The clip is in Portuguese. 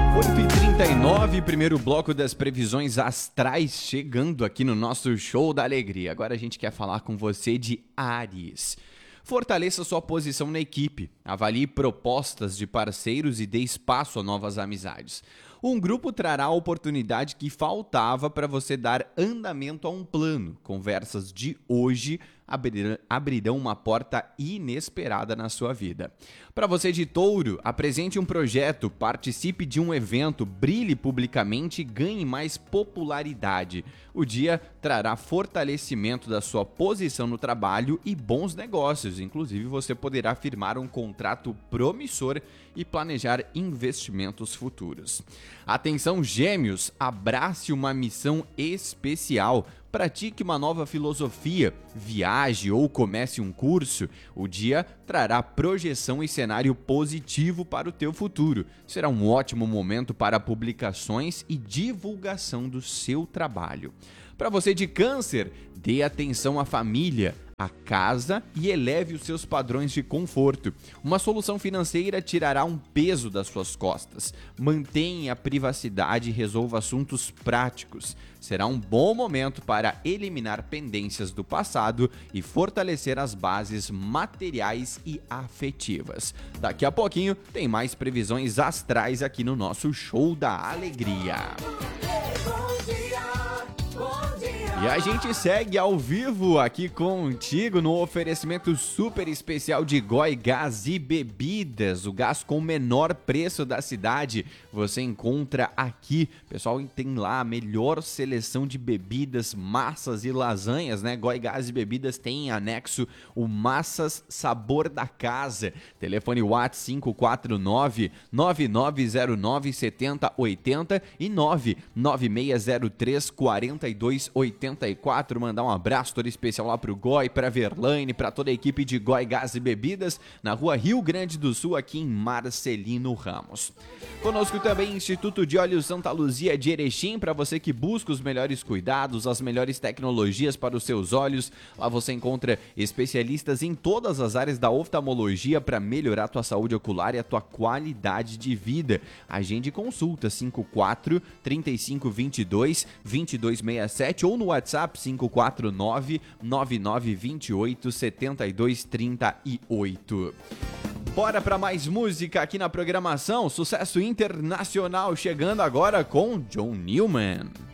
8h39, primeiro bloco das previsões astrais chegando aqui no nosso Show da Alegria. Agora a gente quer falar com você de Áries. Fortaleça sua posição na equipe, avalie propostas de parceiros e dê espaço a novas amizades. Um grupo trará a oportunidade que faltava para você dar andamento a um plano. Conversas de hoje abrirão uma porta inesperada na sua vida. Para você de Touro, apresente um projeto, participe de um evento, brilhe publicamente e ganhe mais popularidade. O dia trará fortalecimento da sua posição no trabalho e bons negócios. Inclusive, você poderá firmar um contrato promissor e planejar investimentos futuros. Atenção, Gêmeos, abrace uma missão especial. Pratique uma nova filosofia, viaje ou comece um curso. O dia trará projeção e cenário positivo para o teu futuro. Será um ótimo momento para publicações e divulgação do seu trabalho. Para você de Câncer, dê atenção à família, à casa e eleve os seus padrões de conforto. Uma solução financeira tirará um peso das suas costas. Mantenha a privacidade e resolva assuntos práticos. Será um bom momento para eliminar pendências do passado e fortalecer as bases materiais e afetivas. Daqui a pouquinho tem mais previsões astrais aqui no nosso Show da Alegria. E a gente segue ao vivo aqui contigo no oferecimento super especial de Goi Gás e Bebidas, o gás com o menor preço da cidade. Você encontra aqui, pessoal, tem lá a melhor seleção de bebidas, massas e lasanhas, né? Goi Gás e Bebidas tem em anexo o Massas Sabor da Casa. Telefone WhatsApp 549-9909-7080 e 99603-4284. Mandar um abraço todo especial lá pro Goi, pra Verlaine, pra toda a equipe de Goi Gás e Bebidas, na rua Rio Grande do Sul, aqui em Marcelino Ramos. Conosco também Instituto de Olhos Santa Luzia de Erechim, para você que busca os melhores cuidados, as melhores tecnologias para os seus olhos. Lá você encontra especialistas em todas as áreas da oftalmologia para melhorar a tua saúde ocular e a tua qualidade de vida. Agende consulta 54-3522-2267 ou no WhatsApp 549-9928-7238. Bora para mais música aqui na programação. Sucesso internacional chegando agora com John Newman.